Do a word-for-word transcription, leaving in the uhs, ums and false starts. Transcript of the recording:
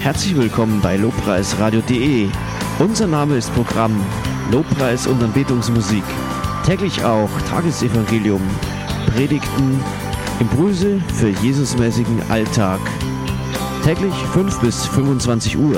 Herzlich willkommen bei lobpreisradio punkt de. Unser Name ist Programm Lobpreis und Anbetungsmusik. Täglich auch Tagesevangelium, Predigten, Impulse für Jesusmäßigen Alltag. Täglich fünf bis fünfundzwanzig Uhr.